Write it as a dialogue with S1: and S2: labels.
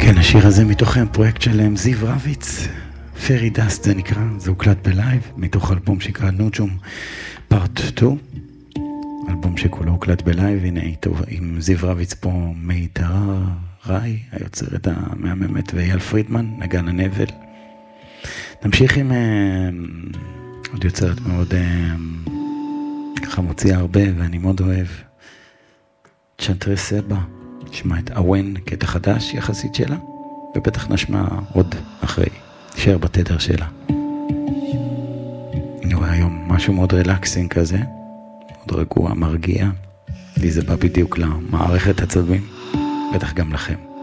S1: כן, השיר הזה מתוך פרויקט של זיו רביץ, פרי דאסט זה נקרא, זה הוקלט בלייב, מתוך אלבום שקרא נוג'ום פארט 2, אלבום שכולו הוקלט בלייב, הנה איתו עם זיו רביץ פה מיתרה ראי, היוצרת המהממת, ואייל פרידמן, נגן הנבל. נמשיך עם עוד יוצרת מאוד ככה מוציאה הרבה ואני מאוד אוהב, צ'נטרי סבא, נשמע את אוון, קטע חדש יחסית שלה, ובטח נשמע עוד אחרי, נשאר בתדר שלה. אני רואה היום משהו מאוד רלקסינג כזה, מאוד רגוע, מרגיע, לי זה בא בדיוק למערכת הצלבים, בטח גם לכם.